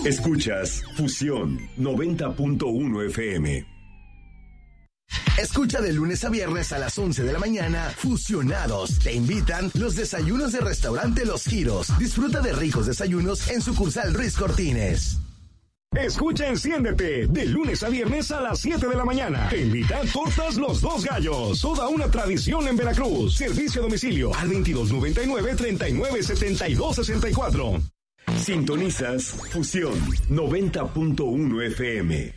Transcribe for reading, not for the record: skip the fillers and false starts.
Escuchas Fusión 90.1 FM. Escucha de lunes a viernes a las 11 de la mañana Fusionados. Te invitan los desayunos de restaurante Los Giros. Disfruta de ricos desayunos en sucursal Ruiz Cortines. Escucha Enciéndete, de lunes a viernes a las 7 de la mañana. Te invitan Tortas Los Dos Gallos. Toda una tradición en Veracruz. Servicio a domicilio al 2299-397264. Sintonizas Fusión 90.1 FM.